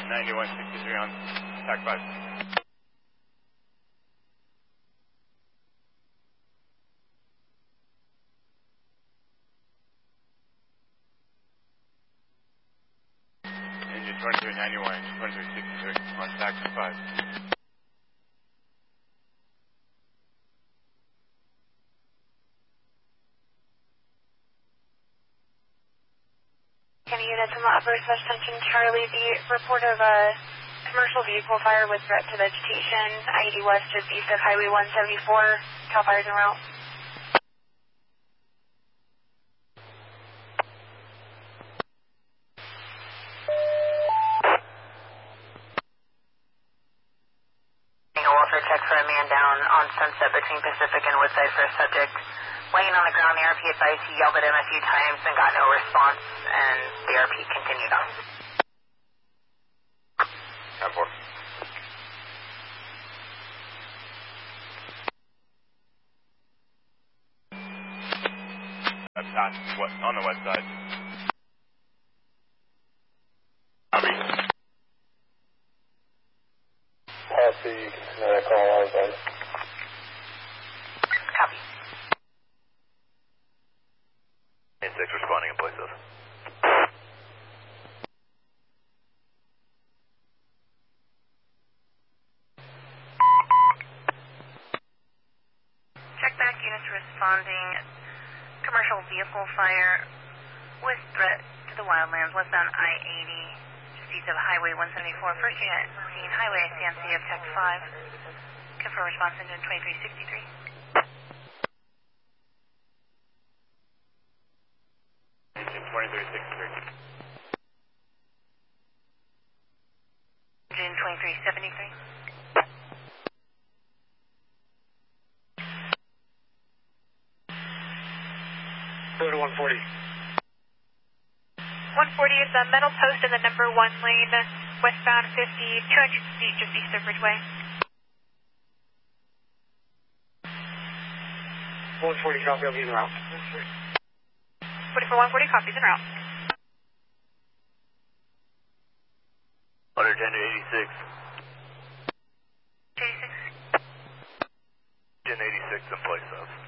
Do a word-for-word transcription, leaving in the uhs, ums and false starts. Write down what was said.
ninety-one sixty-three on Tac five. Engine twenty-three ninety-one, engine twenty-three sixty-three on Tac five. County units in the upper suspension, Charlie, the report of a commercial vehicle fire with threat to vegetation, I eighty west just east of Highway one seventy-four, Cal Fire's en route. Walter, check for a man down on Sunset between Pacific and Woodside for a subject laying on the ground. The R P advised he yelled at him a few times and got no response, and the R P continued on. ten four. That's past what, on the west side. Copy. Patsy, you can send that call out, guys. Copy. And six responding in place of. Check back units responding. Commercial vehicle fire with threat to the wildlands westbound I eighty, just east of Highway one seventy-four. First unit seen Highway C M C of Tech five. Confirm response engine twenty-three sixty-three. Engine twenty-three sixty-three. Engine twenty-three seventy-three. Go to one forty. one forty is a metal post in the number one lane, westbound fifty, two hundred feet just east of Ridgeway. one forty, copy, I'll be en route. forty-four one forty, copies en route. one eighty-six. eighty-six. Engine eighty-six in place of.